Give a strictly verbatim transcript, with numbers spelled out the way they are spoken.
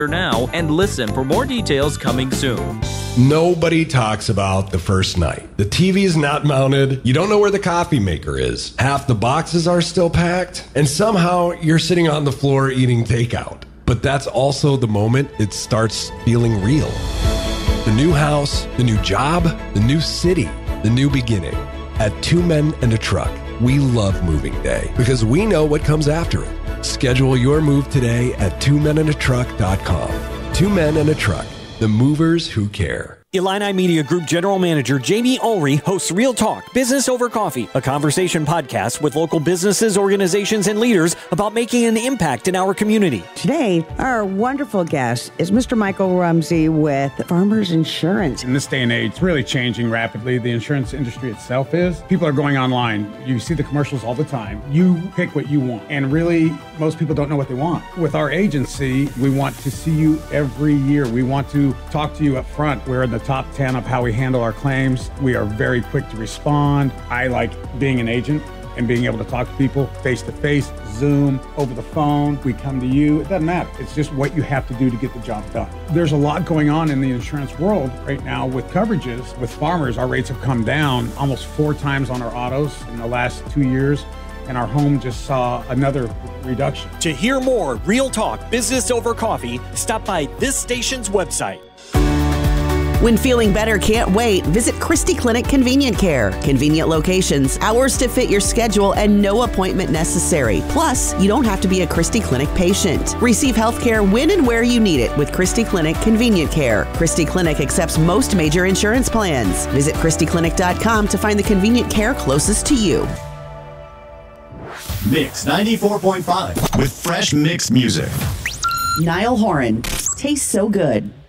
now and listen for more details coming soon. Nobody talks about the first night. The T V is not mounted. You don't know where the coffee maker is. Half the boxes are still packed. And somehow you're sitting on the floor eating takeout. But that's also the moment it starts feeling real. The new house, the new job, the new city, the new beginning. At Two Men and a Truck, we love moving day because we know what comes after it. Schedule your move today at two men and a truck dot com. Two Men and a Truck, the movers who care. Illini Media Group General Manager Jamie Ulrey hosts Real Talk, Business Over Coffee, a conversation podcast with local businesses, organizations, and leaders about making an impact in our community. Today, our wonderful guest is Mister Michael Rumsey with Farmers Insurance. In this day and age, it's really changing rapidly. The insurance industry itself is. People are going online. You see the commercials all the time. You pick what you want. And really, most people don't know what they want. With our agency, we want to see you every year. We want to talk to you up front. We're in the top ten of how we handle our claims. We are very quick to respond. I like being an agent and being able to talk to people face to face, Zoom, over the phone. We come to you. It doesn't matter. It's just what you have to do to get the job done. There's a lot going on in the insurance world right now with coverages. With farmers, our rates have come down almost four times on our autos in the last two years. And our home just saw another reduction. To hear more Real Talk, Business Over Coffee, stop by this station's website. When feeling better can't wait, visit Christie Clinic Convenient Care. Convenient locations, hours to fit your schedule, and no appointment necessary. Plus, you don't have to be a Christie Clinic patient. Receive health care when and where you need it with Christie Clinic Convenient Care. Christie Clinic accepts most major insurance plans. Visit Christie Clinic dot com to find the convenient care closest to you. Mix ninety-four point five with fresh mix music. Niall Horan. Tastes so good.